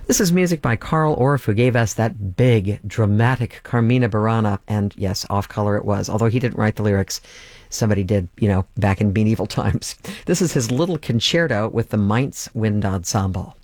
This is music by Carl Orff, who gave us that big, dramatic Carmina Burana. And yes, off color it was. Although he didn't write the lyrics, somebody did, back in medieval times. This is his little concerto with the Mainz Wind Ensemble.